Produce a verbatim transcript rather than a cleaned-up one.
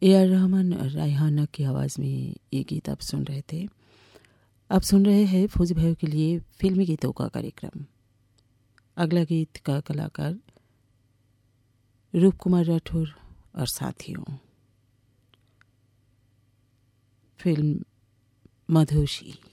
A R Rahman और रायहाना की आवाज़ में ये गीत आप सुन रहे थे। आप सुन रहे हैं फौजी भाइयों के लिए फिल्मी गीतों का कार्यक्रम। अगला गीत का कलाकार रूप कुमार राठौर और साथियों। फिल्म मधुशी।